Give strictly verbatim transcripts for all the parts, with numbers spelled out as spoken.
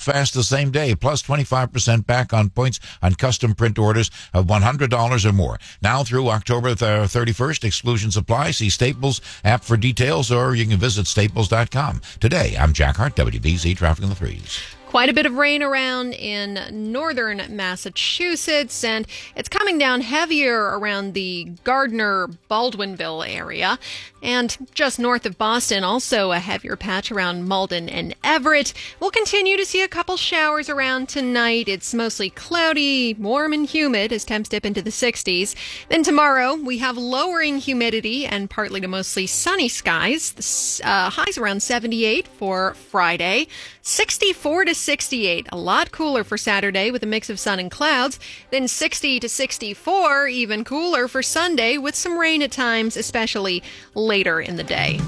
fast the same day, plus twenty-five percent back on points on custom print orders of one hundred dollars or more. Now through October thirty-first, exclusions apply. See Staples app for details, or you can visit staples dot com. Today, I'm Jack Hart, W B Z Traffic in the Threes. Quite a bit of rain around in northern Massachusetts, and it's coming down heavier around the Gardner-Baldwinville area. And just north of Boston, also a heavier patch around Malden and Everett. We'll continue to see a couple showers around tonight. It's mostly cloudy, warm and humid as temps dip into the sixties. Then tomorrow, we have lowering humidity and partly to mostly sunny skies. The uh, highs around seventy-eight for Friday, sixty-four to sixty-eight. A lot cooler for Saturday with a mix of sun and clouds. Then sixty to sixty-four, even cooler for Sunday with some rain at times, especially later in the day.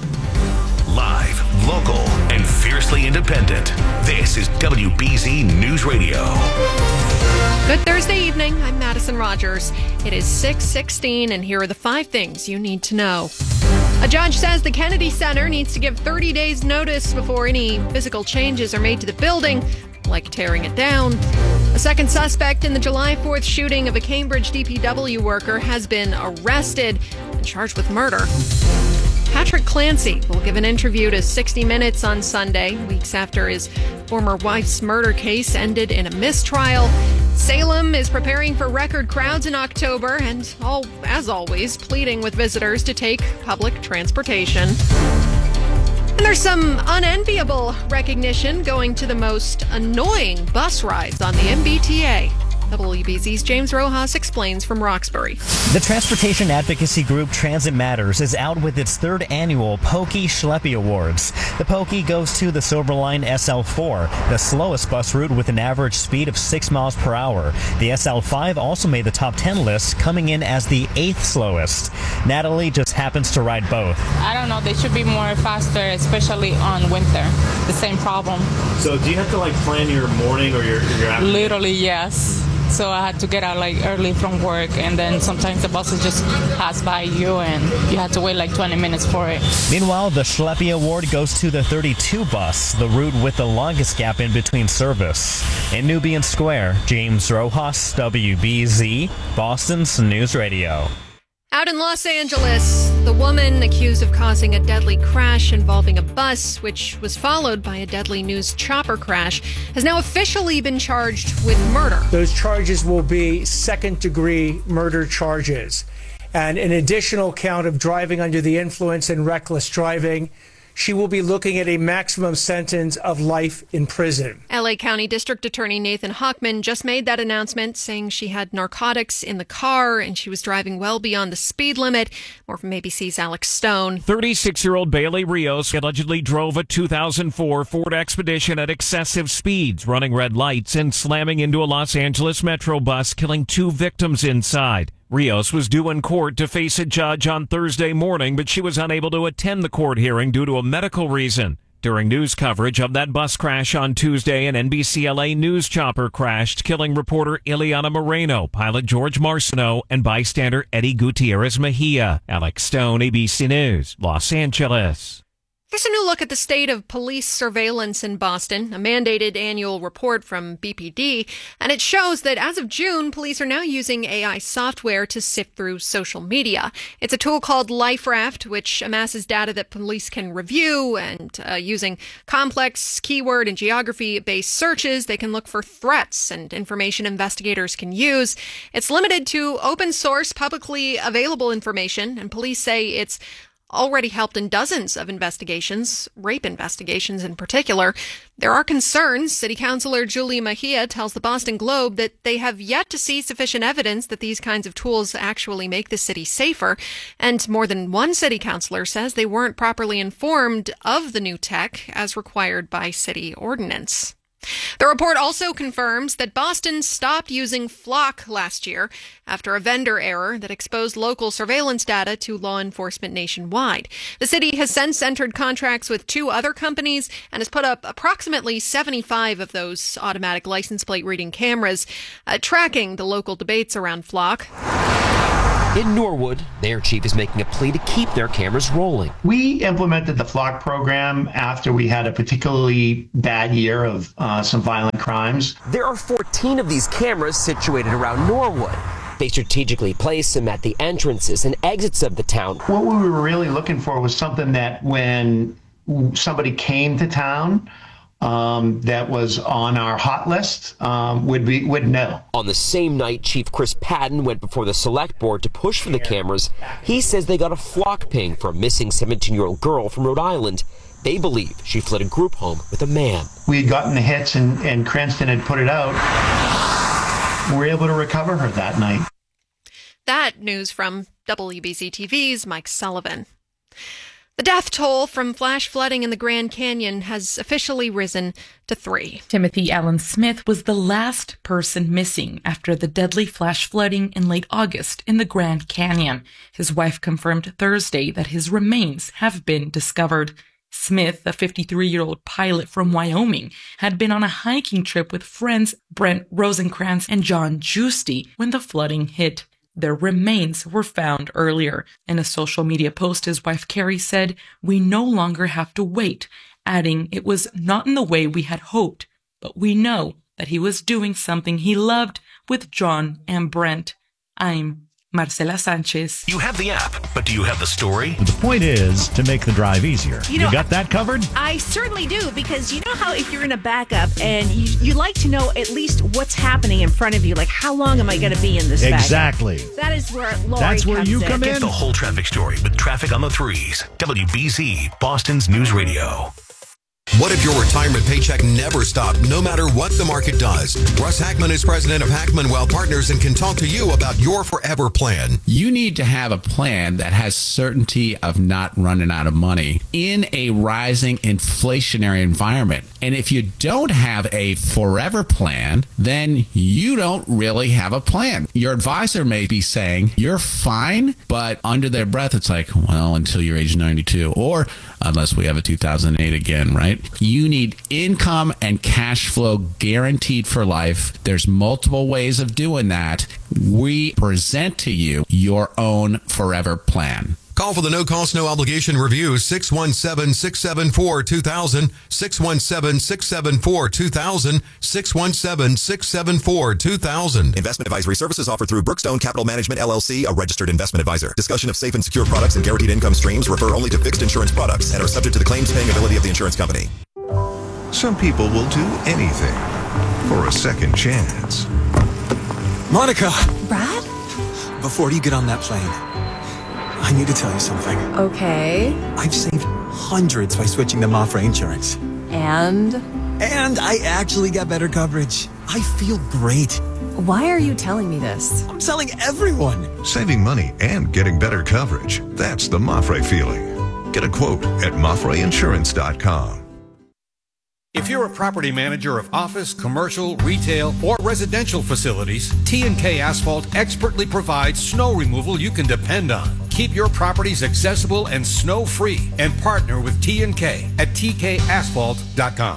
Live, local, and fiercely independent. This is W B Z News Radio. Good Thursday evening. I'm Madison Rogers. It is six sixteen, and here are the five things you need to know. A judge says the Kennedy Center needs to give thirty days notice before any physical changes are made to the building, like tearing it down. A second suspect in the July fourth shooting of a Cambridge D P W worker has been arrested and charged with murder. Patrick Clancy will give an interview to sixty minutes on Sunday, weeks after his former wife's murder case ended in a mistrial. Salem is preparing for record crowds in October and, all, as always, pleading with visitors to take public transportation. And there's some unenviable recognition going to the most annoying bus rides on the M B T A. W B Z's James Rojas explains from Roxbury. The transportation advocacy group Transit Matters is out with its third annual Pokey Schleppy Awards. The Pokey goes to the Silverline S L four, the slowest bus route with an average speed of six miles per hour. The S L five also made the top ten list, coming in as the eighth slowest. Natalie just happens to ride both. I don't know, they should be more faster, especially on winter. The same problem. So do you have to like plan your morning or your, your afternoon? Literally, yes. So I had to get out like early from work, and then sometimes the buses just pass by you and you have to wait like twenty minutes for it. Meanwhile, the Schleppy Award goes to the thirty-two bus, the route with the longest gap in between service. In Nubian Square, James Rojas, W B Z, Boston's News Radio. Out in Los Angeles, the woman accused of causing a deadly crash involving a bus, which was followed by a deadly news chopper crash, has now officially been charged with murder. Those charges will be second-degree murder charges. And an additional count of driving under the influence and reckless driving. She will be looking at a maximum sentence of life in prison. L A County District Attorney Nathan Hochman just made that announcement, saying she had narcotics in the car and she was driving well beyond the speed limit. More from A B C's Alex Stone. thirty-six-year-old Bailey Rios allegedly drove a two thousand four Ford Expedition at excessive speeds, running red lights and slamming into a Los Angeles Metro bus, killing two victims inside. Rios was due in court to face a judge on Thursday morning, but she was unable to attend the court hearing due to a medical reason. During news coverage of that bus crash on Tuesday, an N B C L A news chopper crashed, killing reporter Ileana Moreno, pilot George Marciano, and bystander Eddie Gutierrez Mejia. Alex Stone, A B C News, Los Angeles. Here's a new look at the state of police surveillance in Boston, a mandated annual report from B P D, and it shows that as of June, police are now using A I software to sift through social media. It's a tool called LifeRaft, which amasses data that police can review, and uh, using complex keyword and geography-based searches, they can look for threats and information investigators can use. It's limited to open source, publicly available information, and police say it's already helped in dozens of investigations, rape investigations in particular. There are concerns. City Councilor Julie Mejia tells the Boston Globe that they have yet to see sufficient evidence that these kinds of tools actually make the city safer. And more than one city councilor says they weren't properly informed of the new tech as required by city ordinance. The report also confirms that Boston stopped using Flock last year after a vendor error that exposed local surveillance data to law enforcement nationwide. The city has since entered contracts with two other companies and has put up approximately seventy-five of those automatic license plate reading cameras, uh, tracking the local debates around Flock. In Norwood, their chief is making a plea to keep their cameras rolling. We implemented the Flock program after we had a particularly bad year of uh, some violent crimes. There are fourteen of these cameras situated around Norwood. They strategically place them at the entrances and exits of the town. What we were really looking for was something that when somebody came to town um, that was on our hot list um, would be would know. On the same night, Chief Chris Patton went before the select board to push for the cameras. He says they got a flock ping for a missing seventeen-year-old girl from Rhode Island. They believe she fled a group home with a man. We had gotten the hits and, and Cranston had put it out. We were able to recover her that night. That news from W B Z T V's Mike Sullivan. The death toll from flash flooding in the Grand Canyon has officially risen to three. Timothy Allen Smith was the last person missing after the deadly flash flooding in late August in the Grand Canyon. His wife confirmed Thursday that his remains have been discovered. Smith, a fifty-three-year-old pilot from Wyoming, had been on a hiking trip with friends Brent Rosenkrantz and John Giusti when the flooding hit. Their remains were found earlier. In a social media post, his wife Carrie said, "We no longer have to wait," adding, "It was not in the way we had hoped, but we know that he was doing something he loved with John and Brent." I'm Marcela Sanchez. You have the app, but do you have the story? The point is to make the drive easier. You know, you got that covered? I certainly do, because you know how if you're in a backup and you, you like to know at least what's happening in front of you, like how long am I going to be in this Exactly. backup? That is where Lori That's where comes you in. come in. Get the whole traffic story with Traffic on the Threes. W B Z, Boston's News Radio. What if your retirement paycheck never stopped, no matter what the market does? Russ Hackman is president of Hackman Wealth Partners and can talk to you about your forever plan. You need to have a plan that has certainty of not running out of money in a rising inflationary environment. And if you don't have a forever plan, then you don't really have a plan. Your advisor may be saying, you're fine, but under their breath, it's like, well, until you're age ninety-two, or unless we have a two thousand eight again, right? You need income and cash flow guaranteed for life. There's multiple ways of doing that. We present to you your own forever plan. Call for the no-cost, no-obligation review, six one seven, six seven four, two thousand, six one seven, six seven four, two thousand, six one seven, six seven four, two thousand. Investment advisory services offered through Brookstone Capital Management, L L C, a registered investment advisor. Discussion of safe and secure products and guaranteed income streams refer only to fixed insurance products and are subject to the claims-paying ability of the insurance company. Some people will do anything for a second chance. Monica! Brad? Before you get on that plane, I need to tell you something. Okay. I've saved hundreds by switching to Mafre Insurance. And? And I actually got better coverage. I feel great. Why are you telling me this? I'm telling everyone. Saving money and getting better coverage. That's the Mafre feeling. Get a quote at Mafre Insurance dot com. If you're a property manager of office, commercial, retail, or residential facilities, T and K Asphalt expertly provides snow removal you can depend on. Keep your properties accessible and snow-free and partner with T and K at T K asphalt dot com.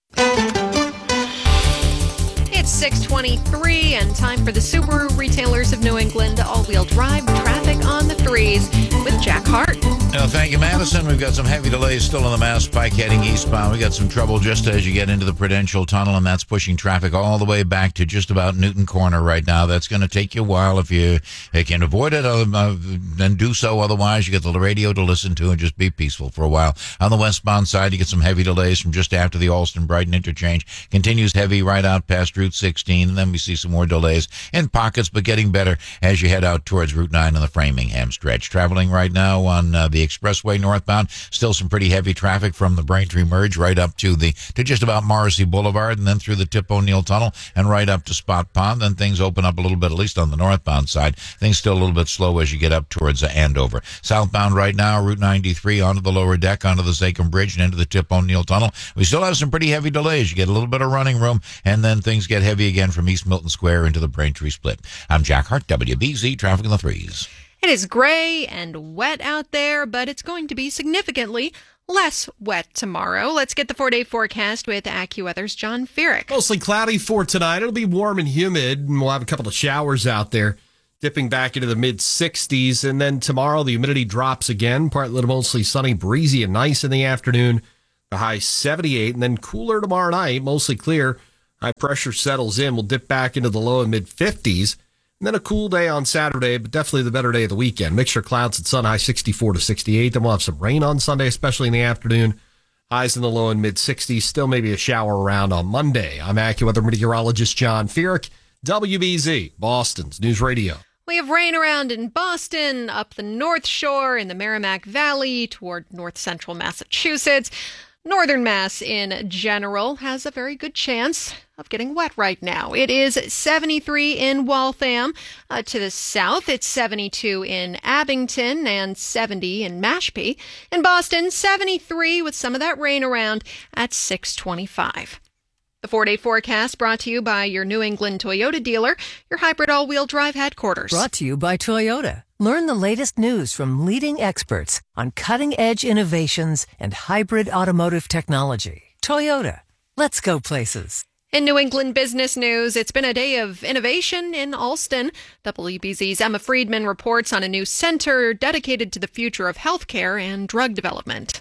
It's six twenty-three and time for the Subaru Retailers of New England all-wheel drive traffic on the threes with Jack Hart. Uh, thank you, Madison. We've got some heavy delays still on the Mass Pike heading eastbound. We got some trouble just as you get into the Prudential Tunnel, and that's pushing traffic all the way back to just about Newton Corner right now. That's going to take you a while. If you, you can avoid it, uh, uh, then do so. Otherwise, you get the radio to listen to and just be peaceful for a while. On the westbound side, you get some heavy delays from just after the Alston-Brighton interchange. Continues heavy right out past Route sixteen, and then we see some more delays in pockets, but getting better as you head out towards Route nine on the Framingham stretch. Traveling right now on uh, the Expressway northbound, still some pretty heavy traffic from the Braintree Merge right up to the to just about Morrissey Boulevard, and then through the Tip O'Neill Tunnel and right up to Spot Pond. Then things open up a little bit, at least on the northbound side. Things still a little bit slow as you get up towards uh, Andover. Southbound right now, Route ninety-three onto the lower deck, onto the Zachem Bridge and into the Tip O'Neill Tunnel. We still have some pretty heavy delays. You get a little bit of running room, and then things get heavy again from East Milton Square into the Braintree Split. I'm Jack Hart, W B Z Traffic in the Threes. It is gray and wet out there, but it's going to be significantly less wet tomorrow. Let's get the four-day forecast with AccuWeather's John Feerick. Mostly cloudy for tonight. It'll be warm and humid, and we'll have a couple of showers out there dipping back into the mid sixties. And then tomorrow, the humidity drops again, partly to mostly sunny, breezy, and nice in the afternoon. The high seventy-eight, and then cooler tomorrow night, mostly clear. High pressure settles in. We'll dip back into the low and mid fifties. And then a cool day on Saturday, but definitely the better day of the weekend. Mixture of clouds and sun, high sixty-four to sixty-eight. Then we'll have some rain on Sunday, especially in the afternoon. Highs in the low and mid sixties. Still maybe a shower around on Monday. I'm AccuWeather meteorologist John Feerick, W B Z, Boston's News Radio. We have rain around in Boston, up the North Shore, in the Merrimack Valley, toward north central Massachusetts. Northern Mass in general has a very good chance of getting wet right now. It is seventy-three in Waltham. Uh, to the south, it's seventy-two in Abington and seventy in Mashpee. In Boston, seventy-three with some of that rain around at six twenty-five. The four-day forecast brought to you by your New England Toyota dealer, your hybrid all-wheel drive headquarters. Brought to you by Toyota. Learn the latest news from leading experts on cutting-edge innovations and hybrid automotive technology. Toyota. Let's go places. In New England business news, it's been a day of innovation in Alston. W B Z's Emma Friedman reports on a new center dedicated to the future of healthcare and drug development.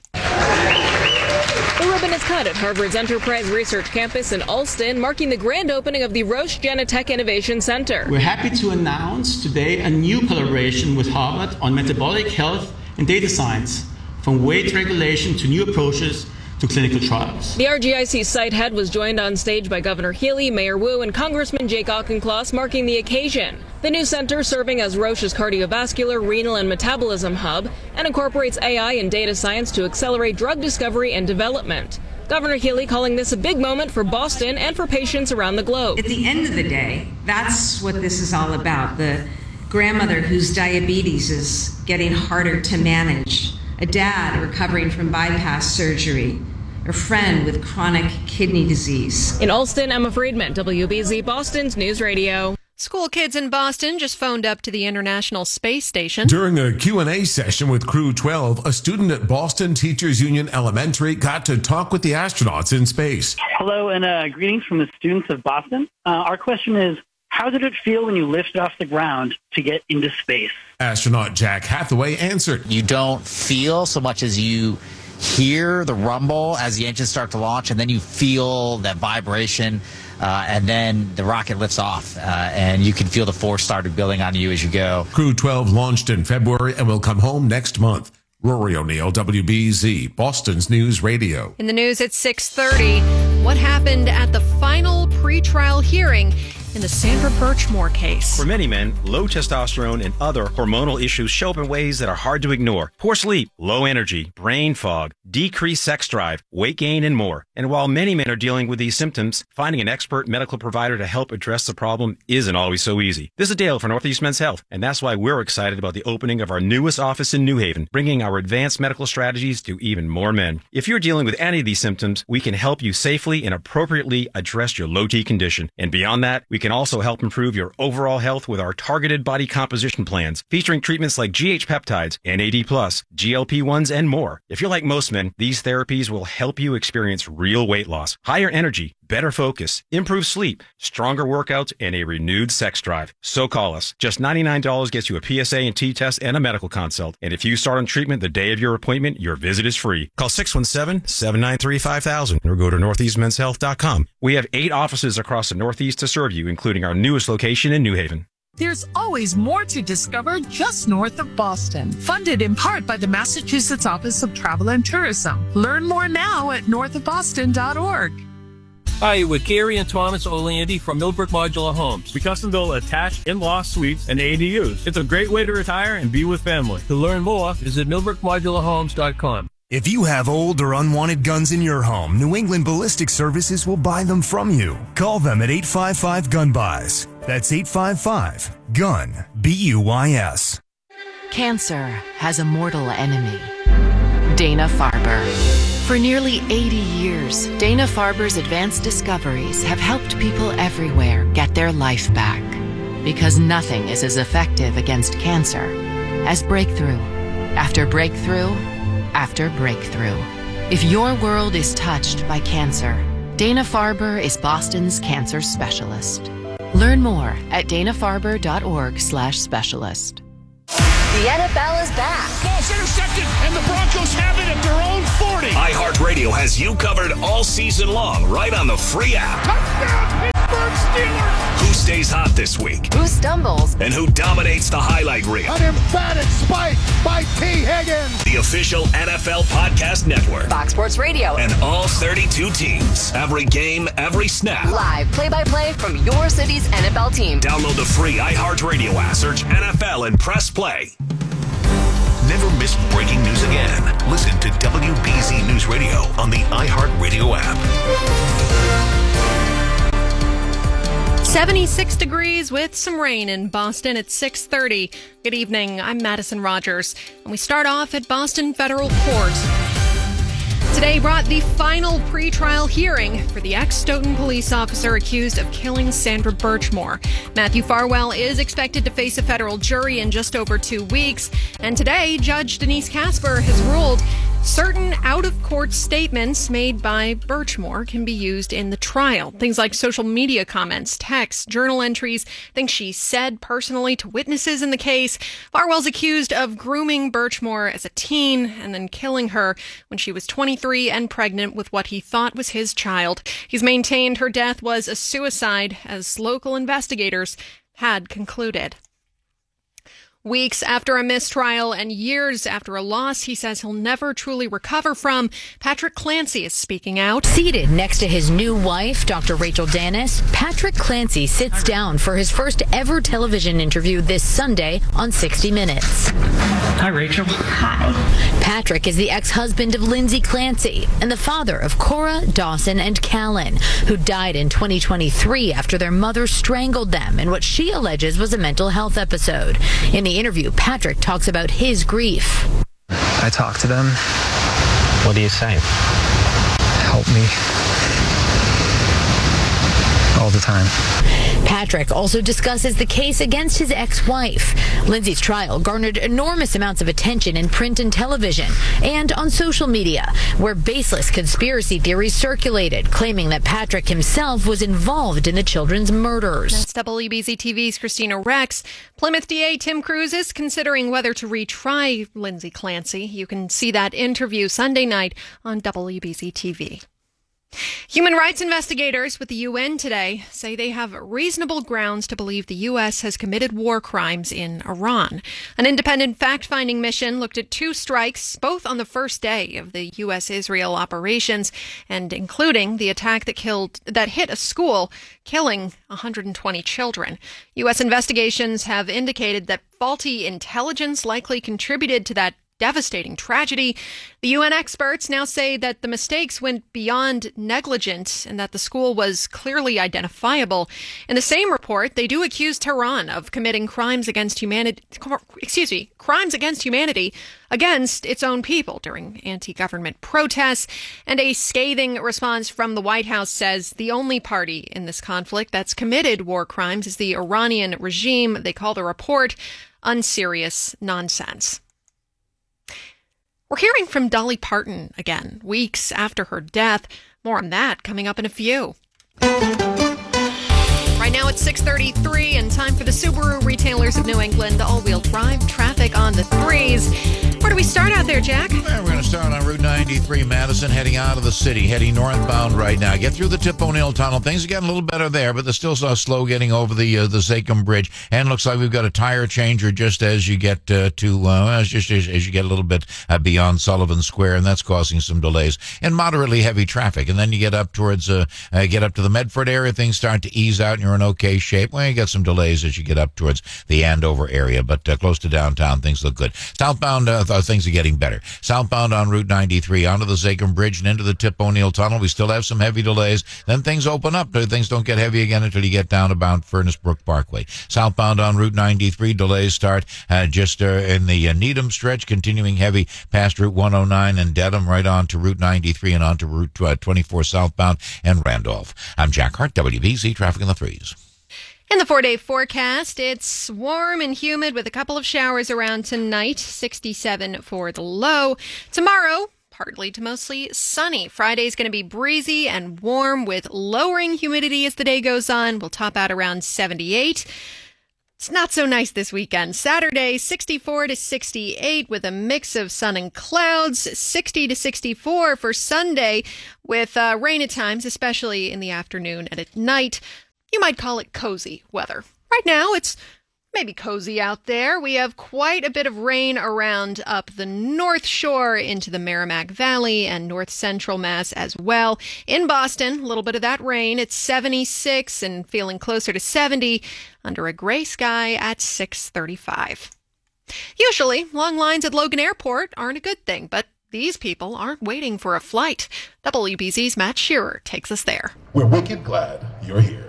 The ribbon is cut at Harvard's Enterprise Research Campus in Alston, marking the grand opening of the Roche Genentech Innovation Center. We're happy to announce today a new collaboration with Harvard on metabolic health and data science, from weight regulation to new approaches to clinical trials. The R G I C site head was joined on stage by Governor Healy, Mayor Wu, and Congressman Jake Auchincloss, marking the occasion. The new center, serving as Roche's cardiovascular, renal, and metabolism hub, and incorporates A I and data science to accelerate drug discovery and development. Governor Healy calling this a big moment for Boston and for patients around the globe. At the end of the day, that's what this is all about. The grandmother whose diabetes is getting harder to manage, a dad recovering from bypass surgery, a friend with chronic kidney disease. In Alston, Emma Friedman, W B Z Boston's News Radio. School kids in Boston just phoned up to the International Space Station. During a Q and A session with Crew twelve, a student at Boston Teachers Union Elementary got to talk with the astronauts in space. Hello, and uh, greetings from the students of Boston. Uh, our question is, how did it feel when you lifted off the ground to get into space? Astronaut Jack Hathaway answered. You don't feel so much as you hear the rumble as the engines start to launch, and then you feel that vibration, uh, and then the rocket lifts off, uh, and you can feel the force started building on you as you go. Crew twelve launched in February and will come home next month. Rory O'Neill, W B Z, Boston's News Radio. In the news at six thirty, what happened at the final pretrial hearing in the Sandra Birchmore case? For many men, low testosterone and other hormonal issues show up in ways that are hard to ignore. Poor sleep, low energy, brain fog, decreased sex drive, weight gain, and more. And while many men are dealing with these symptoms, finding an expert medical provider to help address the problem isn't always so easy. This is Dale for Northeast Men's Health, and that's why we're excited about the opening of our newest office in New Haven, bringing our advanced medical strategies to even more men. If you're dealing with any of these symptoms, we can help you safely and appropriately address your low T condition. And beyond that, we can also help improve your overall health with our targeted body composition plans, featuring treatments like G H peptides, N A D plus, G L P ones, and more. If you're like most men, these therapies will help you experience real weight loss, higher energy, better focus, improved sleep, stronger workouts, and a renewed sex drive. So call us. Just ninety-nine dollars gets you a P S A and T test and a medical consult. And if you start on treatment the day of your appointment, your visit is free. Call six one seven, seven nine three, five thousand or go to northeast men's health dot com. We have eight offices across the Northeast to serve you, including our newest location in New Haven. There's always more to discover just north of Boston. Funded in part by the Massachusetts Office of Travel and Tourism. Learn more now at north of boston dot org. Hi, we're Gary and Thomas Orlandi from Millbrook Modular Homes. We custom build attached in-law suites and A D Us. It's a great way to retire and be with family. To learn more, visit millbrook modular homes dot com. If you have old or unwanted guns in your home, New England Ballistic Services will buy them from you. Call them at eight five five, gun buys. That's eight five five, gun, B U Y S. Cancer has a mortal enemy, Dana-Farber. For nearly eighty years, Dana-Farber's advanced discoveries have helped people everywhere get their life back. Because nothing is as effective against cancer as breakthrough after breakthrough after breakthrough. If your world is touched by cancer, Dana-Farber is Boston's cancer specialist. Learn more at dana farber dot org slash specialist. The N F L is back. Ball's intercepted, and the Broncos have it at their own forty. iHeartRadio has you covered all season long, right on the free app. Touchdown, Pittsburgh Steelers! Who stays hot this week? Who stumbles? And who dominates the highlight reel? An emphatic spike by T. Higgins. The official N F L Podcast Network. Fox Sports Radio. And all thirty-two teams. Every game, every snap. Live play-by-play from your city's N F L team. Download the free iHeartRadio app. Search N F L and press play. Never miss breaking news again. Listen to W B Z News Radio on the iHeartRadio app. seventy-six degrees with some rain in Boston at six thirty. Good evening. I'm Madison Rogers. And we start off at Boston Federal Court. Today brought the final pretrial hearing for the ex-Stoughton police officer accused of killing Sandra Birchmore. Matthew Farwell is expected to face a federal jury in just over two weeks. And today, Judge Denise Casper has ruled certain out-of-court statements made by Birchmore can be used in the trial. Things like social media comments, texts, journal entries, things she said personally to witnesses in the case. Farwell's accused of grooming Birchmore as a teen and then killing her when she was twenty-three and pregnant with what he thought was his child. He's maintained her death was a suicide, as local investigators had concluded. Weeks after a mistrial and years after a loss he says he'll never truly recover from, Patrick Clancy is speaking out. Seated next to his new wife, Doctor Rachel Danis, Patrick Clancy sits down for his first ever television interview this Sunday on sixty minutes. Hi, Rachel. Hi. Patrick is the ex-husband of Lindsay Clancy and the father of Cora, Dawson, and Callan, who died in twenty twenty-three after their mother strangled them in what she alleges was a mental health episode. In the interview, Patrick talks about his grief. I talk to them. What do you say? Help me. All the time. Patrick also discusses the case against his ex-wife. Lindsay's trial garnered enormous amounts of attention in print and television and on social media, where baseless conspiracy theories circulated, claiming that Patrick himself was involved in the children's murders. That's W B Z T V's Christina Rex. Plymouth D A Tim Cruz is considering whether to retry Lindsay Clancy. You can see that interview Sunday night on W B Z T V. Human rights investigators with the U N today say they have reasonable grounds to believe the U S has committed war crimes in Iran. An independent fact-finding mission looked at two strikes, both on the first day of the U S-Israel operations, and including the attack that killed that hit a school, killing one hundred twenty children. U S investigations have indicated that faulty intelligence likely contributed to that devastating tragedy. The U N experts now say that the mistakes went beyond negligent and that the school was clearly identifiable. In the same report, they do accuse Tehran of committing crimes against humanity, excuse me, crimes against humanity against its own people during anti-government protests. And a scathing response from the White House says the only party in this conflict that's committed war crimes is the Iranian regime. They call the report unserious nonsense. We're hearing from Dolly Parton again, weeks after her death. More on that coming up in a few. Right now it's six thirty-three and time for the Subaru Retailers of New England all-wheel drive traffic on the threes. Where do we start out there, Jack? Well, we're going to start on Route ninety-three, Madison, heading out of the city, heading northbound right now. Get through the Tip O'Neill Tunnel. Things are getting a little better there, but they're still so slow getting over the uh, the Zachem Bridge. And looks like we've got a tire changer just as you get uh, to uh, just as, as you get a little bit uh, beyond Sullivan Square, and that's causing some delays and moderately heavy traffic. And then you get up towards uh, uh, get up to the Medford area, things start to ease out, and you're in okay shape. Well, you got some delays as you get up towards the Andover area, but uh, close to downtown, things look good. Southbound, uh, th- things are getting better. Southbound on Route ninety-three, onto the Zachem Bridge and into the Tip O'Neill Tunnel. We still have some heavy delays. Then things open up. Things don't get heavy again until you get down about Furnace Brook Parkway. Southbound on Route ninety-three, delays start uh, just uh, in the uh, Needham stretch, continuing heavy past Route one oh nine and Dedham, right on to Route ninety-three and on to Route uh, twenty-four southbound and Randolph. I'm Jack Hart, W B Z Traffic in the Threes. In the four-day forecast, it's warm and humid with a couple of showers around tonight, sixty-seven for the low. Tomorrow, partly to mostly sunny. Friday's going to be breezy and warm with lowering humidity as the day goes on. We'll top out around seventy-eight. It's not so nice this weekend. Saturday, sixty-four to sixty-eight with a mix of sun and clouds. sixty to sixty-four for Sunday with uh, rain at times, especially in the afternoon and at night. You might call it cozy weather. Right now, it's maybe cozy out there. We have quite a bit of rain around up the North Shore into the Merrimack Valley and north central Mass as well. In Boston, a little bit of that rain. It's seventy-six and feeling closer to seventy under a gray sky at six thirty-five. Usually, long lines at Logan Airport aren't a good thing, but these people aren't waiting for a flight. W B Z's Matt Shearer takes us there. We're wicked glad you're here.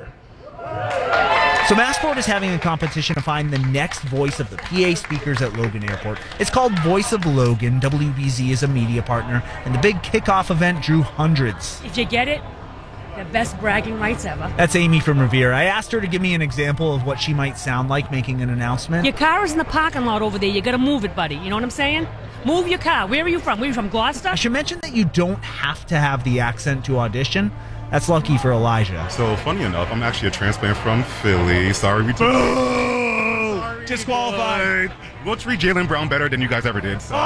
So Massport is having a competition to find the next voice of the P A speakers at Logan Airport. It's called Voice of Logan. W B Z is a media partner, and the big kickoff event drew hundreds. If you get it, the best bragging rights ever. That's Amy from Revere. I asked her to give me an example of what she might sound like making an announcement. Your car is in the parking lot over there. You gotta move it, buddy. You know what I'm saying? Move your car. Where are you from? Where are you from, Gloucester? I should mention that you don't have to have the accent to audition. That's lucky for Elijah. So, funny enough, I'm actually a transplant from Philly. Sorry, we took... Oh! Disqualified. We'll treat Jaylen Brown better than you guys ever did. So.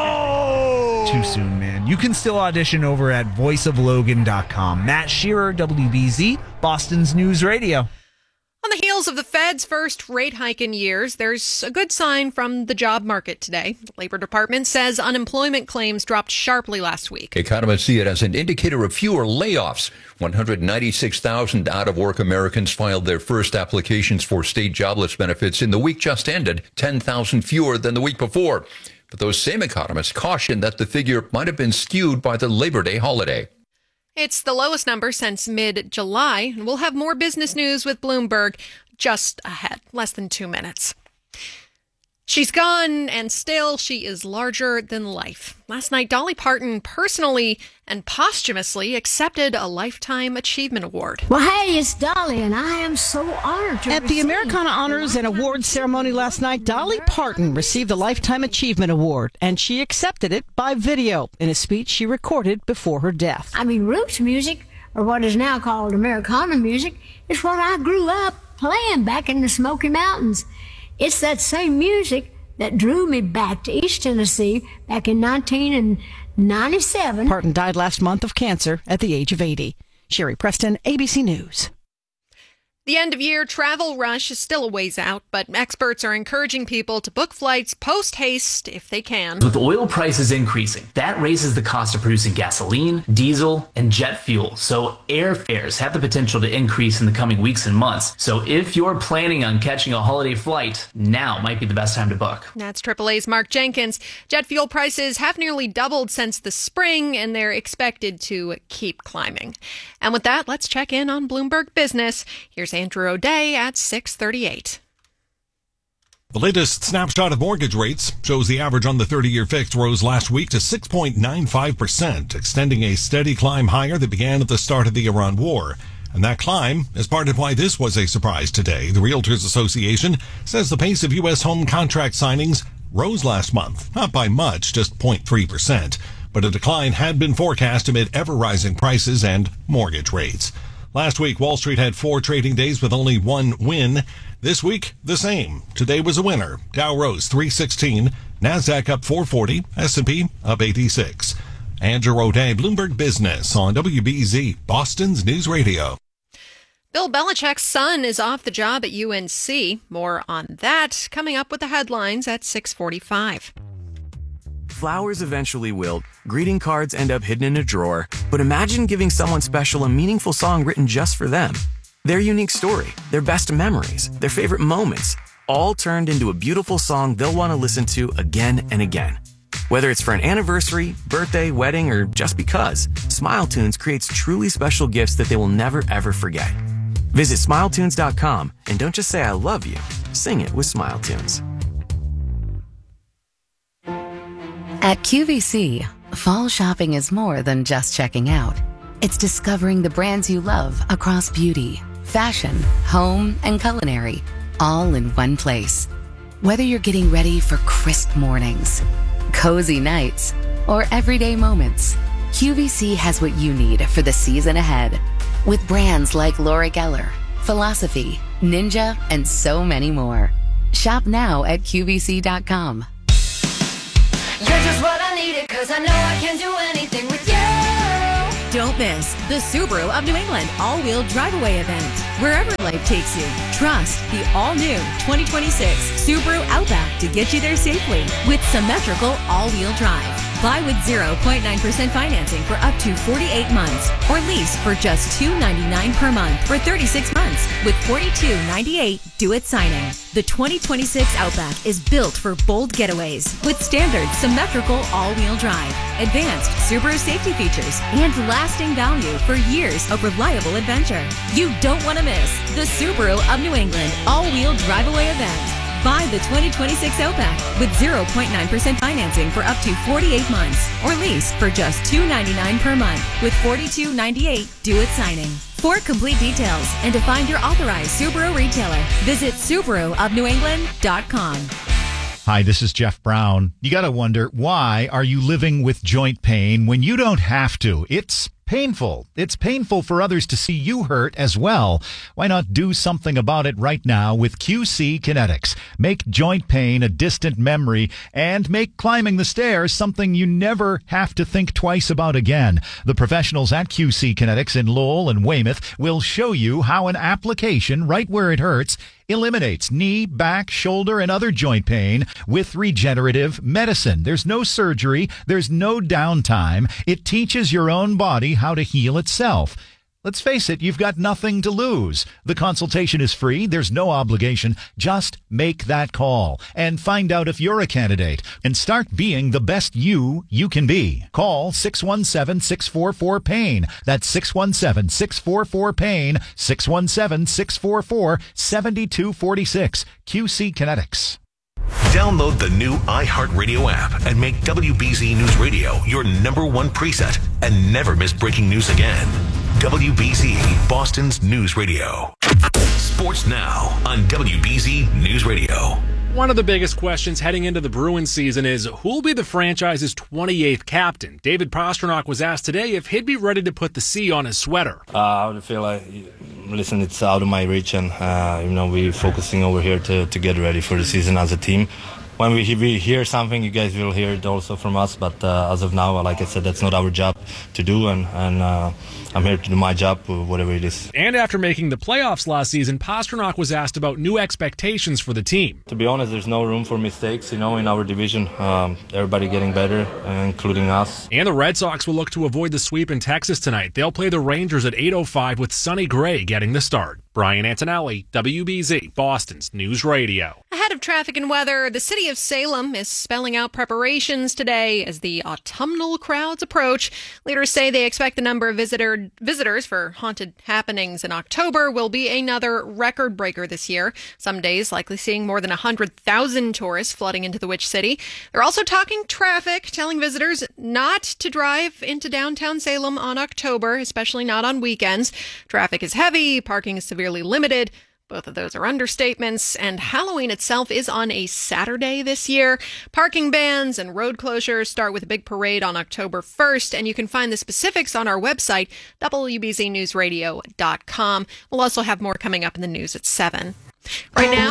Oh! Too soon, man. You can still audition over at voice of logan dot com. Matt Shearer, W B Z, Boston's News Radio. On the heels of the Fed's first rate hike in years, there's a good sign from the job market today. The Labor Department says unemployment claims dropped sharply last week. Economists see it as an indicator of fewer layoffs. one hundred ninety-six thousand out-of-work Americans filed their first applications for state jobless benefits in the week just ended, ten thousand fewer than the week before. But those same economists caution that the figure might have been skewed by the Labor Day holiday. It's the lowest number since mid-July, and we'll have more business news with Bloomberg just ahead, less than two minutes. She's gone, and still she is larger than life. Last night, Dolly Parton personally and posthumously accepted a Lifetime Achievement Award. Well, hey, it's Dolly, and I am so honored to At the Americana Honors and Awards ceremony last night, Dolly Parton received a Lifetime Achievement Award, and she accepted it by video in a speech she recorded before her death. I mean, roots music, or what is now called Americana music, is what I grew up playing back in the Smoky Mountains. It's that same music that drew me back to East Tennessee back in nineteen ninety-seven. Parton died last month of cancer at the age of eighty. Sherry Preston, A B C News. The end-of-year travel rush is still a ways out, but experts are encouraging people to book flights post-haste if they can. With oil prices increasing, that raises the cost of producing gasoline, diesel, and jet fuel. So airfares have the potential to increase in the coming weeks and months. So if you're planning on catching a holiday flight, now might be the best time to book. That's triple A's Mark Jenkins. Jet fuel prices have nearly doubled since the spring, and they're expected to keep climbing. And with that, let's check in on Bloomberg Business. Here's Andrew O'Day at six thirty-eight. The latest snapshot of mortgage rates shows the average on the thirty-year fixed rose last week to six point nine five percent, extending a steady climb higher that began at the start of the Iran war. And that climb is part of why this was a surprise today. The Realtors Association says the pace of U S home contract signings rose last month, not by much, just zero point three percent. But a decline had been forecast amid ever-rising prices and mortgage rates. Last week, Wall Street had four trading days with only one win. This week, the same. Today was a winner. Dow rose three sixteen, NASDAQ up four forty, S and P up eighty-six. Andrew O'Day, Bloomberg Business on W B Z, Boston's News Radio. Bill Belichick's son is off the job at U N C. More on that coming up with the headlines at six forty-five. Flowers eventually wilt, greeting cards end up hidden in a drawer, but imagine giving someone special a meaningful song written just for them. Their unique story, their best memories, their favorite moments, all turned into a beautiful song they'll want to listen to again and again. Whether it's for an anniversary, birthday, wedding, or just because, SmileTunes creates truly special gifts that they will never ever forget. Visit smile tunes dot com and don't just say I love you, sing it with SmileTunes. At Q V C, fall shopping is more than just checking out. It's discovering the brands you love across beauty, fashion, home, and culinary, all in one place. Whether you're getting ready for crisp mornings, cozy nights, or everyday moments, Q V C has what you need for the season ahead. With brands like Laura Geller, Philosophy, Ninja, and so many more. Shop now at Q V C dot com. You're just what I needed, cause I know I can do anything with you. Don't miss the Subaru of New England all-wheel drive-away event. Wherever life takes you, trust the all-new twenty twenty-six Subaru Outback to get you there safely with symmetrical all-wheel drive. Buy with zero point nine percent financing for up to forty-eight months or lease for just two hundred ninety-nine dollars per month for thirty-six months with forty-two ninety-eight due at signing. The twenty twenty-six Outback is built for bold getaways with standard symmetrical all-wheel drive, advanced Subaru safety features, and lasting value for years of reliable adventure. You don't want to miss the Subaru of New England all-wheel drive-away event. Buy the twenty twenty-six Outback with zero point nine percent financing for up to forty-eight months or lease for just two hundred ninety-nine dollars per month with forty-two ninety-eight due at signing. For complete details and to find your authorized Subaru retailer, visit Subaru of New England dot com. Hi, this is Jeff Brown. You got to wonder, why are you living with joint pain when you don't have to? It's painful. It's painful for others to see you hurt as well. Why not do something about it right now with Q C Kinetics? Make joint pain a distant memory and make climbing the stairs something you never have to think twice about again. The professionals at Q C Kinetics in Lowell and Weymouth will show you how an application right where it hurts eliminates knee, back, shoulder, and other joint pain with regenerative medicine. There's no surgery. There's no downtime. It teaches your own body how to heal itself. Let's face it, you've got nothing to lose. The consultation is free. There's no obligation. Just make that call and find out if you're a candidate and start being the best you you can be. Call six one seven, six four four, PAIN. That's six one seven, six four four, PAIN, six one seven, six four four, seven two four six. Q C Kinetics. Download the new iHeartRadio app and make W B Z News Radio your number one preset and never miss breaking news again. W B Z, Boston's news radio. Sports now on W B Z News Radio. One of the biggest questions heading into the Bruins season is who will be the franchise's twenty-eighth captain. David Pastrnak was asked today if he'd be ready to put the C on his sweater. Uh, I would feel like, listen, it's out of my reach, and uh, you know we're focusing over here to, to get ready for the season as a team. When we, we hear something, you guys will hear it also from us. But uh, as of now, like I said, that's not our job to do, and, and uh, I'm here to do my job, whatever it is. And after making the playoffs last season, Pastrnak was asked about new expectations for the team. To be honest, there's no room for mistakes, you know, in our division. Um, everybody getting better, including us. And the Red Sox will look to avoid the sweep in Texas tonight. They'll play the Rangers at eight oh five with Sonny Gray getting the start. Brian Antonelli, W B Z, Boston's News Radio. Ahead of traffic and weather, the city of Salem is spelling out preparations today as the autumnal crowds approach. Leaders say they expect the number of visitor, visitors for haunted happenings in October will be another record breaker this year. Some days likely seeing more than one hundred thousand tourists flooding into the Witch City. They're also talking traffic, telling visitors not to drive into downtown Salem on October, especially not on weekends. Traffic is heavy, parking is severely limited. Both of those are understatements, and Halloween itself is on a Saturday this year. Parking bans and road closures start with a big parade on October first, and you can find the specifics on our website, W B Z news radio dot com. We'll also have more coming up in the news at seven. Right now,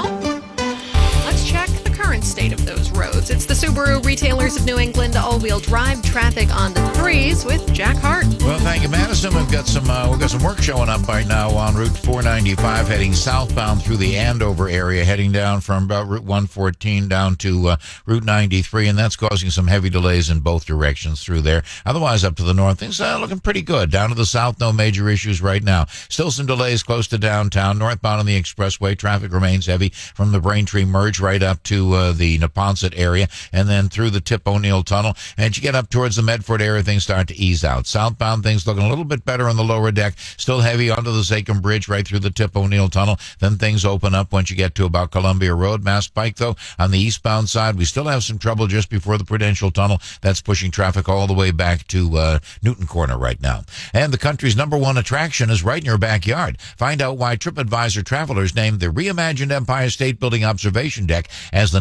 let's check the current state of those roads. It's the Subaru Retailers of New England all-wheel drive traffic on the threes with Jack Hart. Well, thank you, Madison. We've got some uh, we've got some work showing up right now on Route four ninety-five, heading southbound through the Andover area, heading down from about Route one fourteen down to uh, Route ninety-three, and that's causing some heavy delays in both directions through there. Otherwise, up to the north, things are looking pretty good. Down to the south, no major issues right now. Still some delays close to downtown. Northbound on the expressway, traffic remains heavy from the Braintree merge right up to uh, the Neponset area, and then through the Tip O'Neill Tunnel. And you get up towards the Medford area, things start to ease out. Southbound, things looking a little bit better on the lower deck. Still heavy onto the Zachem Bridge right through the Tip O'Neill Tunnel. Then things open up once you get to about Columbia Road. Mass Pike, though, on the eastbound side, we still have some trouble just before the Prudential Tunnel. That's pushing traffic all the way back to uh, Newton Corner right now. And the country's number one attraction is right in your backyard. Find out why TripAdvisor travelers named the reimagined Empire State Building Observation Deck as the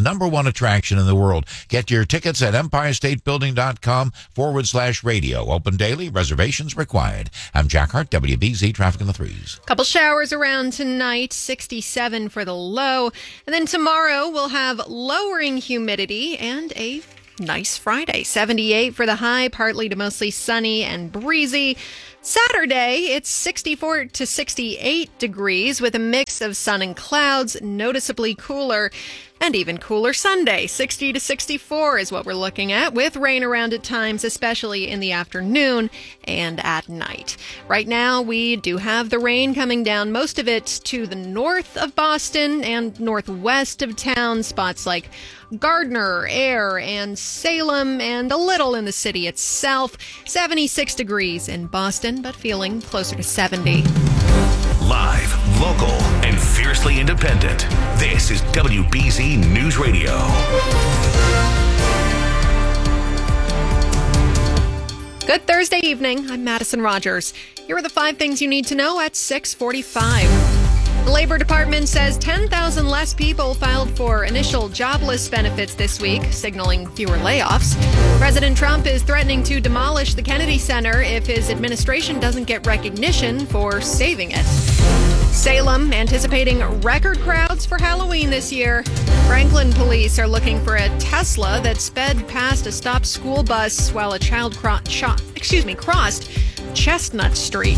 number one attraction in the world. Get your tickets at empirestatebuilding.com forward slash radio. Open daily. Reservations required. I'm Jack Hart, W B Z Traffic in the Threes. Couple showers around tonight, sixty-seven for the low. And then tomorrow we'll have lowering humidity and a nice Friday. seventy-eight for the high, partly to mostly sunny and breezy. Saturday, it's sixty-four to sixty-eight degrees with a mix of sun and clouds, noticeably cooler. And even cooler Sunday, sixty to sixty-four is what we're looking at, with rain around at times, especially in the afternoon and at night. Right now, we do have the rain coming down, most of it to the north of Boston and northwest of town, spots like Gardner, Air, and Salem, and a little in the city itself. seventy-six degrees in Boston, but feeling closer to seventy. Live, local, and fiercely independent. This is W B Z News Radio. Good Thursday evening. I'm Madison Rogers. Here are the five things you need to know at six forty-five. The Labor Department says ten thousand less people filed for initial jobless benefits this week, signaling fewer layoffs. President Trump is threatening to demolish the Kennedy Center if his administration doesn't get recognition for saving it. Salem anticipating record crowds for Halloween this year. Franklin police are looking for a Tesla that sped past a stopped school bus while a child cro- cho- excuse me, crossed Chestnut Street.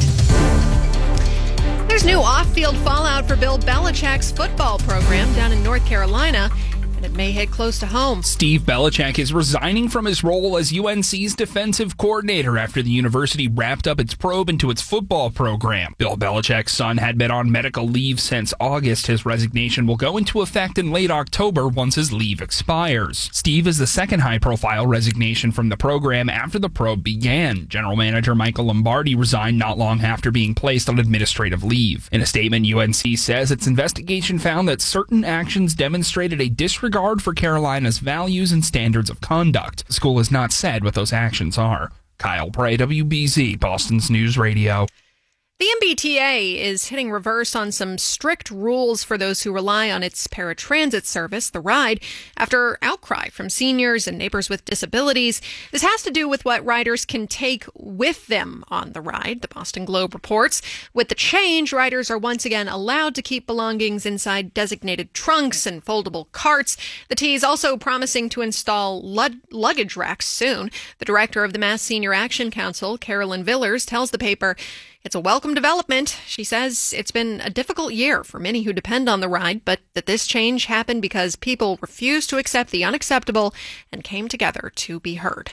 There's new off-field fallout for Bill Belichick's football program down in North Carolina, and it may hit close to home. Steve Belichick is resigning from his role as U N C's defensive coordinator after the university wrapped up its probe into its football program. Bill Belichick's son had been on medical leave since August. His resignation will go into effect in late October once his leave expires. Steve is the second high-profile resignation from the program after the probe began. General Manager Michael Lombardi resigned not long after being placed on administrative leave. In a statement, U N C says its investigation found that certain actions demonstrated a disregard for Carolina's values and standards of conduct. The school has not said what those actions are. Kyle Prey, W B Z, Boston's News Radio. The M B T A is hitting reverse on some strict rules for those who rely on its paratransit service, the Ride, after outcry from seniors and neighbors with disabilities. This has to do with what riders can take with them on the Ride, the Boston Globe reports. With the change, riders are once again allowed to keep belongings inside designated trunks and foldable carts. The T is also promising to install lug- luggage racks soon. The director of the Mass Senior Action Council, Carolyn Villers, tells the paper, "It's a welcome development." She says it's been a difficult year for many who depend on the Ride, but that this change happened because people refused to accept the unacceptable and came together to be heard.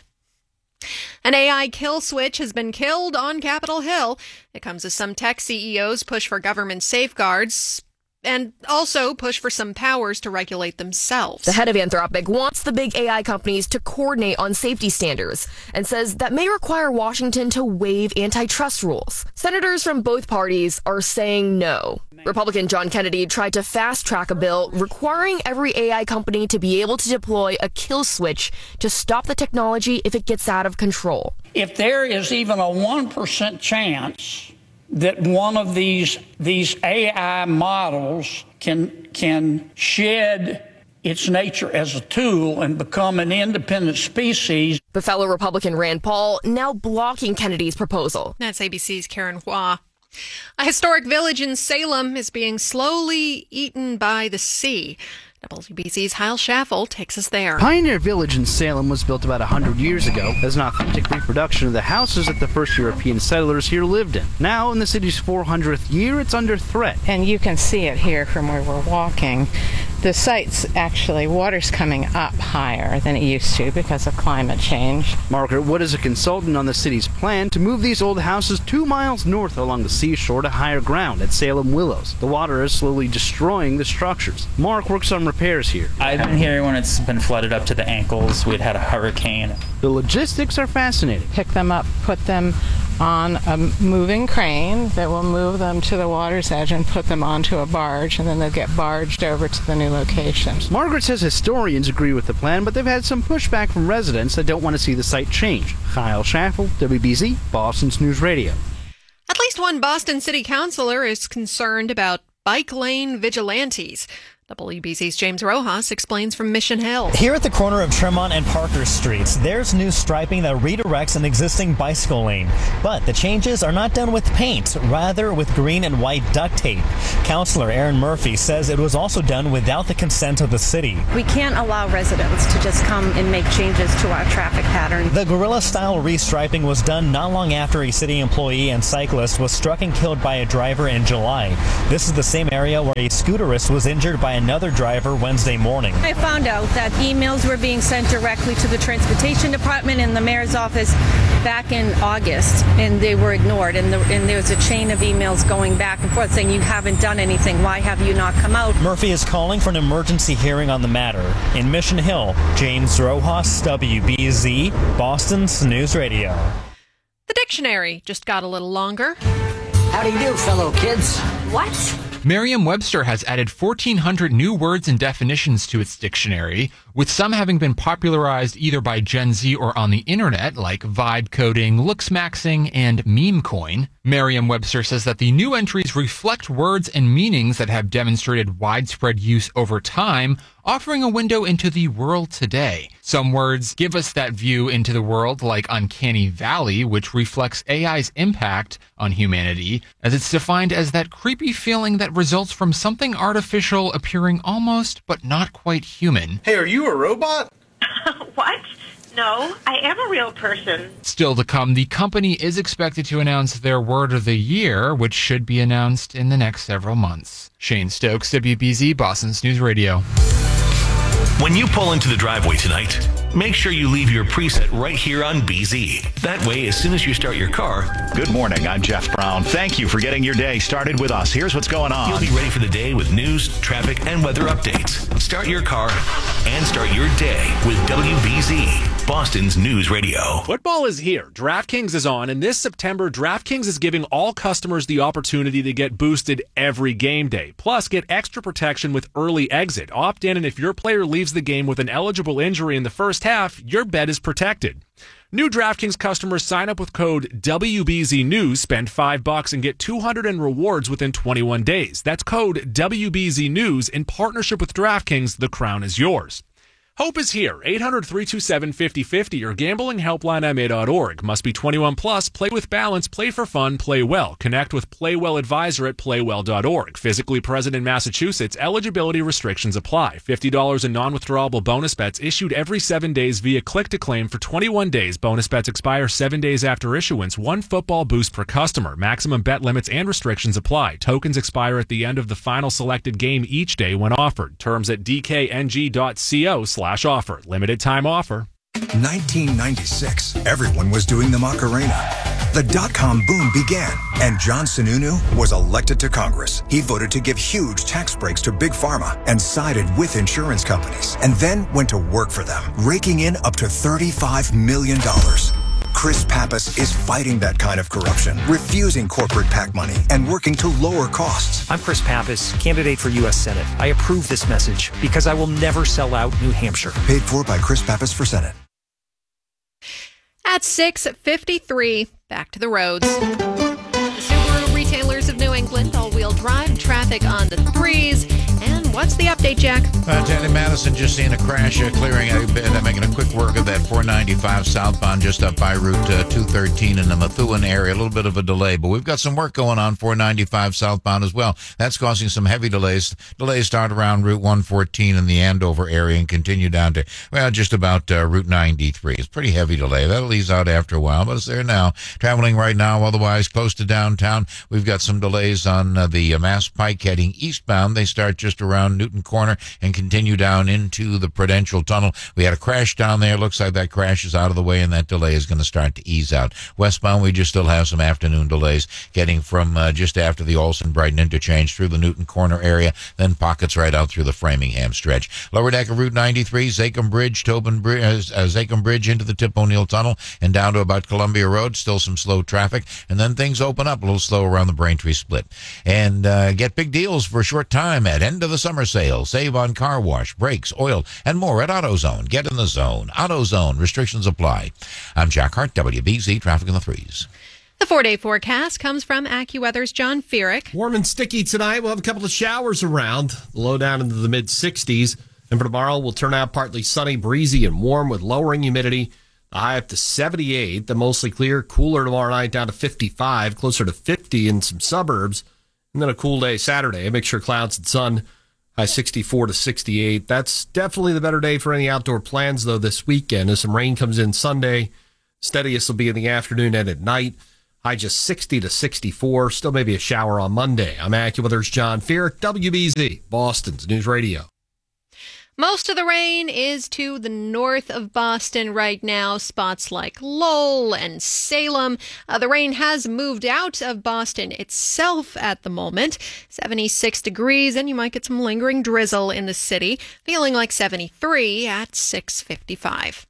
An A I kill switch has been killed on Capitol Hill. It comes as some tech C E Os push for government safeguards and also push for some powers to regulate themselves. The head of Anthropic wants the big A I companies to coordinate on safety standards and says that may require Washington to waive antitrust rules. Senators from both parties are saying no. Republican John Kennedy tried to fast-track a bill requiring every A I company to be able to deploy a kill switch to stop the technology if it gets out of control. If there is even a one percent chance that one of these these A I models can can shed its nature as a tool and become an independent species. But fellow Republican Rand Paul now blocking Kennedy's proposal. That's A B C's Karen Hua. A historic village in Salem is being slowly eaten by the sea. W B C's Hyle Schaffel takes us there. Pioneer Village in Salem was built about one hundred years ago as an authentic reproduction of the houses that the first European settlers here lived in. Now, in the city's four hundredth year, it's under threat. And you can see it here from where we're walking. The site's actually, water's coming up higher than it used to because of climate change. Margaret Wood is a consultant on the city's plan to move these old houses two miles north along the seashore to higher ground at Salem Willows. The water is slowly destroying the structures. Mark works on repairs here. I've been here when it's been flooded up to the ankles. We'd had a hurricane. The logistics are fascinating. Pick them up, put them on a moving crane that will move them to the water's edge and put them onto a barge, and then they'll get barged over to the new location. Margaret says historians agree with the plan, but they've had some pushback from residents that don't want to see the site change. Kyle Schaffel, W B Z, Boston's News Radio. At least one Boston city councilor is concerned about bike lane vigilantes. W B C's James Rojas explains from Mission Hill. Here at the corner of Tremont and Parker Streets, there's new striping that redirects an existing bicycle lane. But the changes are not done with paint, rather with green and white duct tape. Councilor Aaron Murphy says it was also done without the consent of the city. We can't allow residents to just come and make changes to our traffic pattern. The guerrilla-style restriping was done not long after a city employee and cyclist was struck and killed by a driver in July. This is the same area where a scooterist was injured by another driver Wednesday morning. I found out that emails were being sent directly to the Transportation Department and the mayor's office back in August, and they were ignored. And, the, and there's a chain of emails going back and forth saying, you haven't done anything. Why have you not come out? Murphy is calling for an emergency hearing on the matter. In Mission Hill, James Rojas, W B Z, Boston's News Radio. The dictionary just got a little longer. How do you do, fellow kids? What? Merriam-Webster has added fourteen hundred new words and definitions to its dictionary, with some having been popularized either by Gen Z or on the internet, like vibe coding, looksmaxing, and meme coin. Merriam-Webster says that the new entries reflect words and meanings that have demonstrated widespread use over time, offering a window into the world today. Some words give us that view into the world, like uncanny valley, which reflects A I's impact on humanity, as it's defined as that creepy feeling that results from something artificial appearing almost but not quite human. Hey, are you a robot? What? No, I am a real person. Still to come, the company is expected to announce their word of the year, which should be announced in the next several months. Shane Stokes, W B Z, Boston's News Radio. When you pull into the driveway tonight, make sure you leave your preset right here on B Z. That way, as soon as you start your car... Good morning, I'm Jeff Brown. Thank you for getting your day started with us. Here's what's going on. You'll be ready for the day with news, traffic, and weather updates. Start your car and start your day with W B Z, Boston's News Radio. Football is here. DraftKings is on, and this September, DraftKings is giving all customers the opportunity to get boosted every game day. Plus, get extra protection with early exit. Opt in, and if your player leaves the game with an eligible injury in the first half, your bet is protected. New DraftKings customers sign up with code W B Z News, spend five bucks, and get two hundred in rewards within twenty-one days. That's code W B Z News in partnership with DraftKings. The crown is yours. Hope is here. eight hundred, three two seven, five oh five oh or gambling helpline m a dot org. Must be twenty-one plus. Play with balance. Play for fun. Play well. Connect with Playwell Advisor at playwell dot org. Physically present in Massachusetts. Eligibility restrictions apply. fifty dollars in non-withdrawable bonus bets issued every seven days via click-to-claim for twenty-one days. Bonus bets expire seven days after issuance. One football boost per customer. Maximum bet limits and restrictions apply. Tokens expire at the end of the final selected game each day when offered. Terms at d k n g dot co slash offer. Limited time offer. nineteen ninety-six. Everyone was doing the Macarena. The dot-com boom began, and John Sununu was elected to Congress. He voted to give huge tax breaks to Big Pharma and sided with insurance companies, and then went to work for them, raking in up to thirty-five million dollars. Chris Pappas is fighting that kind of corruption, refusing corporate PAC money, and working to lower costs. I'm Chris Pappas, candidate for U S Senate. I approve this message because I will never sell out New Hampshire. Paid for by Chris Pappas for Senate. At six fifty-three, back to the roads. The Subaru retailers of New England, all-wheel drive, traffic on the threes. And what's the update, Jack? Uh, Danny Madison just seeing a crash, uh, clearing a bit, uh, making a quick work of that four ninety-five southbound just up by Route uh, two thirteen in the Methuen area. A little bit of a delay, but we've got some work going on four ninety-five southbound as well. That's causing some heavy delays. Delays start around Route one fourteen in the Andover area and continue down to, well, just about uh, Route ninety-three. It's pretty heavy delay. That'll ease out after a while, but it's there now. Traveling right now, otherwise close to downtown. We've got some delays on uh, the uh, Mass Pike heading eastbound. They start just around Newton Corner and continue down into the Prudential Tunnel. We had a crash down there. Looks like that crash is out of the way, and that delay is going to start to ease out. Westbound, we just still have some afternoon delays getting from uh, just after the Olson-Brighton interchange through the Newton Corner area, then pockets right out through the Framingham stretch. Lower deck of Route ninety-three, Zachem Bridge, Tobin Bridge, uh, Zachem Bridge into the Tip O'Neill Tunnel and down to about Columbia Road. Still some slow traffic, and then things open up a little slow around the Braintree Split. And uh, get big deals for a short time at end of the summer sale. Save on car wash, brakes, oil, and more at AutoZone. Get in the zone. AutoZone. Restrictions apply. I'm Jack Hart, W B Z Traffic in the Threes. The four-day forecast comes from AccuWeather's John Feerick. Warm and sticky tonight. We'll have a couple of showers around. Low down into the mid-sixties. And for tomorrow, we'll turn out partly sunny, breezy, and warm with lowering humidity. The high up to seventy-eight. The mostly clear. Cooler tomorrow night down to fifty-five. Closer to fifty in some suburbs. And then a cool day Saturday. A mixture of clouds and sun. High sixty-four to sixty-eight. That's definitely the better day for any outdoor plans, though, this weekend. As some rain comes in Sunday. Steadiest will be in the afternoon and at night. High just sixty to sixty-four. Still maybe a shower on Monday. I'm AccuWeather's John Feerick, W B Z, Boston's News Radio. Most of the rain is to the north of Boston right now, spots like Lowell and Salem. Uh, the rain has moved out of Boston itself at the moment. seventy-six degrees, and you might get some lingering drizzle in the city. Feeling like seventy-three at six fifty-five.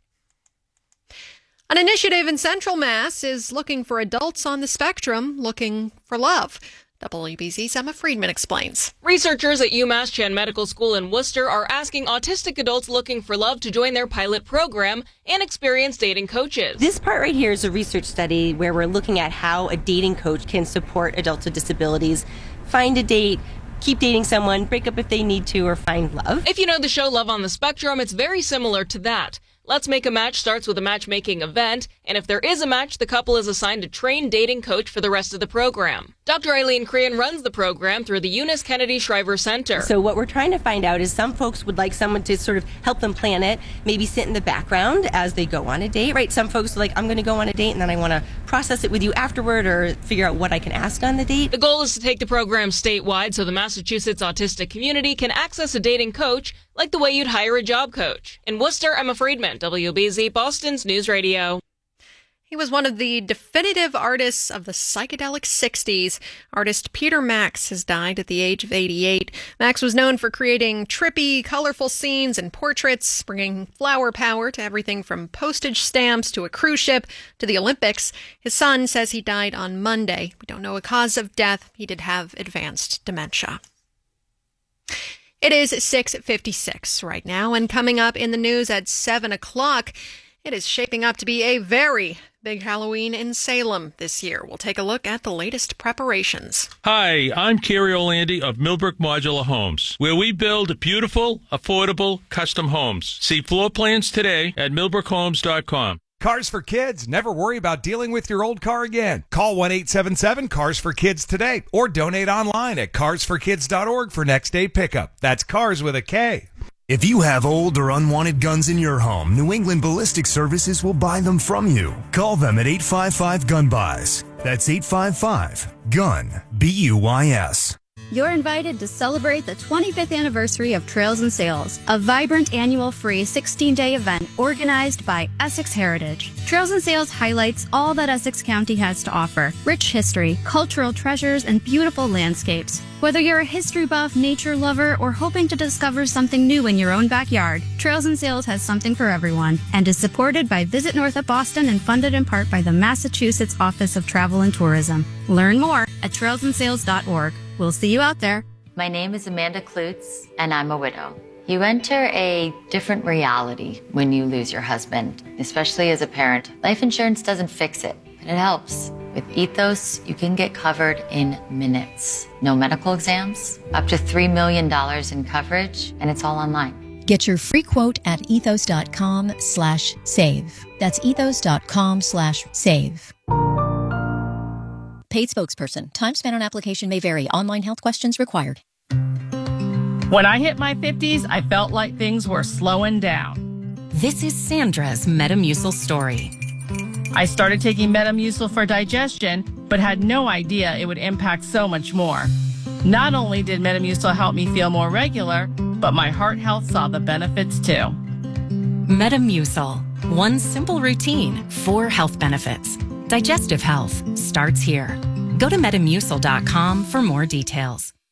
An initiative in Central Mass is looking for adults on the spectrum looking for love. W B Z's Emma Friedman explains. Researchers at UMass Chan Medical School in Worcester are asking autistic adults looking for love to join their pilot program and experience dating coaches. This part right here is a research study where we're looking at how a dating coach can support adults with disabilities find a date, keep dating someone, break up if they need to, or find love. If you know the show Love on the Spectrum, it's very similar to that. Let's Make a Match starts with a matchmaking event, and if there is a match, the couple is assigned a trained dating coach for the rest of the program. Doctor Eileen Crean runs the program through the Eunice Kennedy Shriver Center. So what we're trying to find out is some folks would like someone to sort of help them plan it, maybe sit in the background as they go on a date, right? Some folks are like, I'm going to go on a date and then I want to process it with you afterward or figure out what I can ask on the date. The goal is to take the program statewide so the Massachusetts autistic community can access a dating coach like the way you'd hire a job coach. In Worcester, Emma Friedman, W B Z, Boston's News Radio. He was one of the definitive artists of the psychedelic sixties. Artist Peter Max has died at the age of eighty-eight. Max was known for creating trippy, colorful scenes and portraits, bringing flower power to everything from postage stamps to a cruise ship to the Olympics. His son says he died on Monday. We don't know a cause of death. He did have advanced dementia. It is six fifty-six right now, and coming up in the news at seven o'clock, it is shaping up to be a very big Halloween in Salem this year. We'll take a look at the latest preparations. Hi, I'm Kerry Orlandi of Millbrook Modular Homes, where we build beautiful, affordable, custom homes. See floor plans today at millbrook homes dot com. Cars for Kids. Never worry about dealing with your old car again. Call one eight seven seven, C A R S for Kids today or donate online at cars for kids dot org for next day pickup. That's cars with a K. If you have old or unwanted guns in your home, New England Ballistic Services will buy them from you. Call them at eight five five gun buys. That's eight five five gun B U Y S. You're invited to celebrate the twenty-fifth anniversary of Trails and Sales, a vibrant annual free sixteen-day event organized by Essex Heritage. Trails and Sales highlights all that Essex County has to offer: rich history, cultural treasures, and beautiful landscapes. Whether you're a history buff, nature lover, or hoping to discover something new in your own backyard, Trails and Sales has something for everyone and is supported by Visit North of Boston and funded in part by the Massachusetts Office of Travel and Tourism. Learn more at trails and sales dot org. We'll see you out there. My name is Amanda Klutz, and I'm a widow. You enter a different reality when you lose your husband, especially as a parent. Life insurance doesn't fix it, but it helps. With Ethos, you can get covered in minutes. No medical exams, up to three million dollars in coverage, and it's all online. Get your free quote at ethos dot com slash save. That's ethos dot com slash save. Paid spokesperson. Time spent on application may vary. Online health questions required. When I hit my fifties, I felt like things were slowing down. This is Sandra's Metamucil story. I started taking Metamucil for digestion, but had no idea it would impact so much more. Not only did Metamucil help me feel more regular, but my heart health saw the benefits too. Metamucil. One simple routine, four health benefits. Digestive health starts here. Go to metamucil dot com for more details.